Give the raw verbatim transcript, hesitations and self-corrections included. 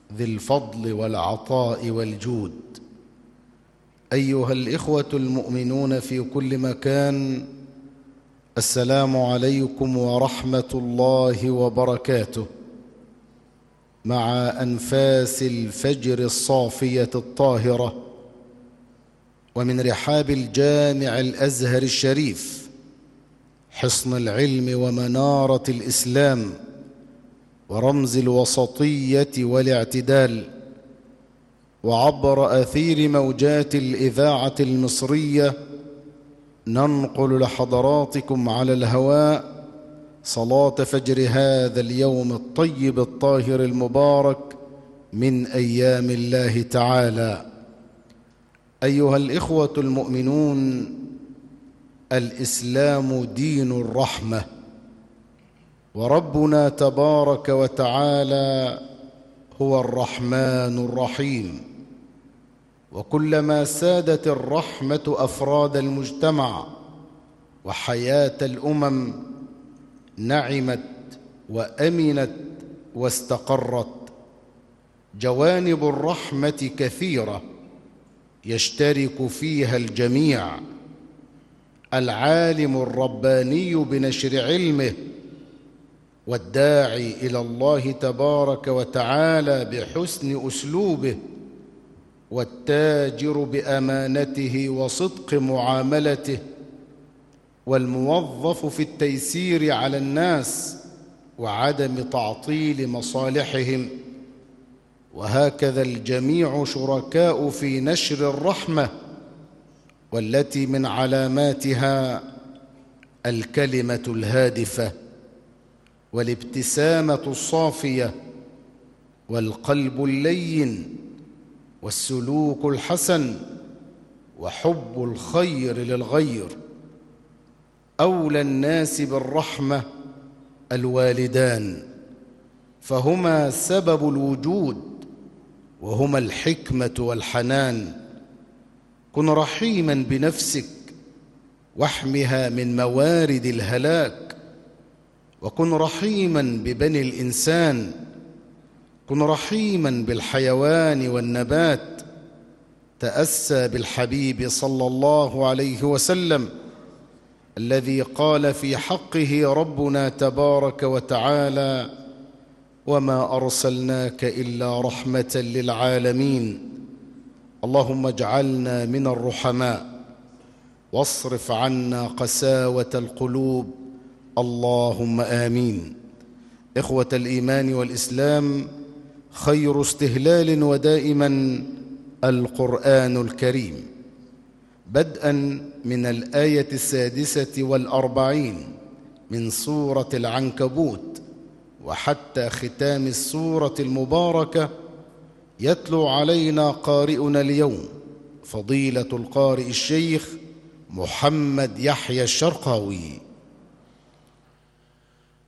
ذي الفضل والعطاء والجود. أيها الإخوة المؤمنون في كل مكان، السلام عليكم ورحمة الله وبركاته. مع أنفاس الفجر الصافية الطاهرة ومن رحاب الجامع الأزهر الشريف، حصن العلم ومنارة الإسلام ورمز الوسطية والاعتدال، وعبر أثير موجات الإذاعة المصرية ننقل لحضراتكم على الهواء صلاة فجر هذا اليوم الطيب الطاهر المبارك من أيام الله تعالى. أيها الإخوة المؤمنون، الإسلام دين الرحمة، وربنا تبارك وتعالى هو الرحمن الرحيم. وكلما سادت الرحمة أفراد المجتمع وحياة الأمم نعمت وأمنت واستقرت. جوانب الرحمة كثيرة يشترك فيها الجميع: العالم الرباني بنشر علمه، والداعي إلى الله تبارك وتعالى بحسن أسلوبه، والتاجر بأمانته وصدق معاملته، والموظف في التيسير على الناس وعدم تعطيل مصالحهم. وهكذا الجميع شركاء في نشر الرحمة، والتي من علاماتها الكلمة الهادفة، والابتسامة الصافية، والقلب اللين، والسلوك الحسن، وحب الخير للغير. أولى الناس بالرحمة الوالدان، فهما سبب الوجود، وهما الحكمة والحنان. كن رحيما بنفسك واحمها من موارد الهلاك، وكن رحيما ببني الإنسان. كن رحيما بالحيوان والنبات. تأسى بالحبيب صلى الله عليه وسلم الذي قال في حقه ربنا تبارك وتعالى: وما أرسلناك إلا رحمة للعالمين. اللهم اجعلنا من الرحماء، واصرف عنا قساوة القلوب، اللهم آمين. إخوة الإيمان والإسلام، خير استهلال ودائما القرآن الكريم، بدءا من الآية السادسة والأربعين من سورة العنكبوت وحتى ختام السورة المباركة. يتلو علينا قارئنا اليوم فضيلة القارئ الشيخ محمد يحيى الشرقاوي.